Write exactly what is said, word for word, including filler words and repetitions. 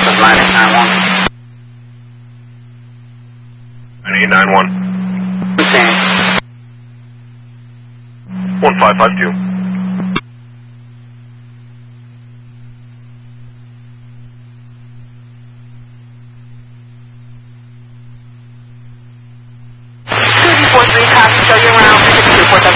This is nine eight nine one. nine eight nine one. Okay. one five five two.